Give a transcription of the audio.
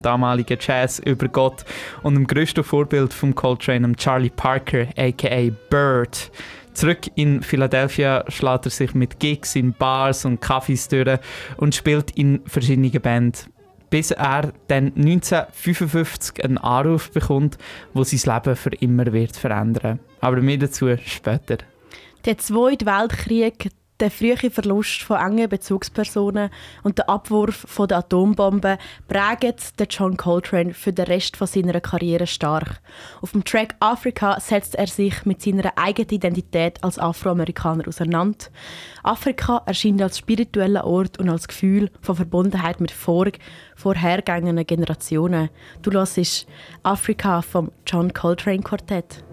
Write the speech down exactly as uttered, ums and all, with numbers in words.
damaligen Jazz übergeht und dem grössten Vorbild von Coltrane, Charlie Parker, aka Bird. Zurück in Philadelphia schlägt er sich mit Gigs in Bars und Cafés durch und spielt in verschiedenen Bands, bis er dann neunzehnhundertfünfundfünfzig einen Anruf bekommt, der sein Leben für immer wird verändern. Aber mehr dazu später. Der Zweite Weltkrieg, der frühe Verlust von engen Bezugspersonen und der Abwurf von der Atombombe prägen den John Coltrane für den Rest von seiner Karriere stark. Auf dem Track «Afrika» setzt er sich mit seiner eigenen Identität als Afroamerikaner auseinander. Afrika erscheint als spiritueller Ort und als Gefühl von Verbundenheit mit vor- vorhergegangenen Generationen. Du hörst «Afrika» vom John Coltrane Quartett.